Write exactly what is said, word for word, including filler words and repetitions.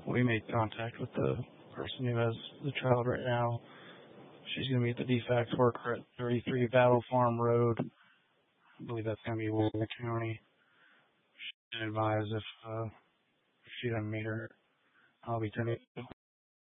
We made contact with the person who has the child right now. She's going to be at the D FACS worker at thirty-three Battle Farm Road. I believe that's going to be Wilson County. She can advise if, uh, if she doesn't meet her. I'll be turning